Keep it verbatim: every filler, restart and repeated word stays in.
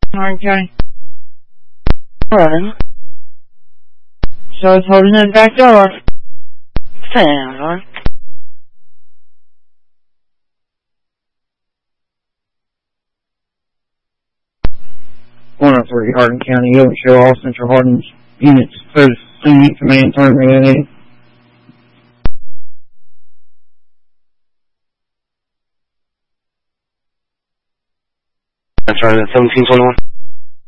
Hardin County. Running. So it's holding in the backyard. Fan. one oh three, Hardin County. You don't show all Central Hardin's units. So soon you command turn me. That's right, seventeen twenty-one.